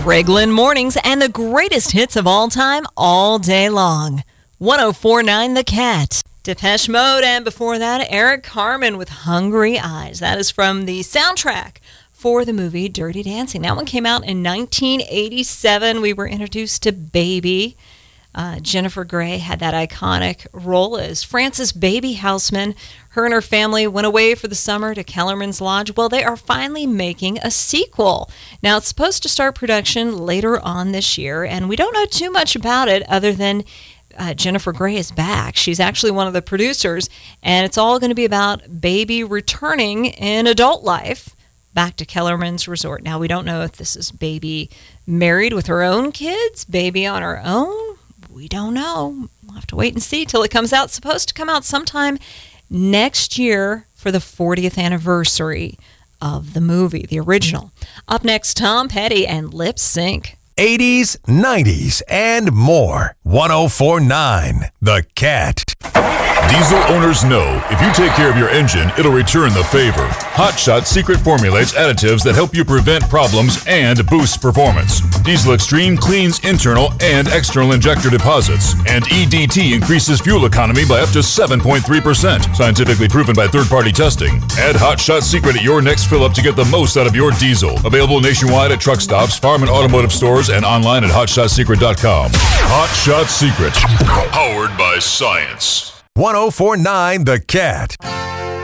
Greg Lynn Mornings and the greatest hits of all time, all day long. 104.9 The Cat. Depeche Mode, and before that, Eric Carmen with Hungry Eyes. That is from the soundtrack for the movie Dirty Dancing. That one came out in 1987. We were introduced to Baby. Jennifer Grey had that iconic role as Frances Baby Houseman. Her and her family went away for the summer to Kellerman's Lodge. Well, they are finally making a sequel. Now, it's supposed to start production later on this year, and we don't know too much about it other than Jennifer Grey is back. She's actually one of the producers, and it's all going to be about Baby returning in adult life back to Kellerman's Resort. Now, we don't know if this is Baby married with her own kids, Baby on her own. We don't know. We'll have to wait and see till it comes out. It's supposed to come out sometime next year for the 40th anniversary of the movie, the original. Up next, Tom Petty and Lip Sync. 80s, 90s, and more. 104.9 The Cat. Diesel owners know if you take care of your engine, it'll return the favor. Hot Shot secret formulates additives that help you prevent problems and boost performance. Diesel Extreme cleans internal and external injector deposits. And EDT increases fuel economy by up to 7.3%. Scientifically proven by third-party testing. Add Hot Shot secret at your next fill-up to get the most out of your diesel. Available nationwide at truck stops, farm and automotive stores, and online at hotshotsecret.com. Hot Shot Secret. Powered by science. 104.9 The Cat.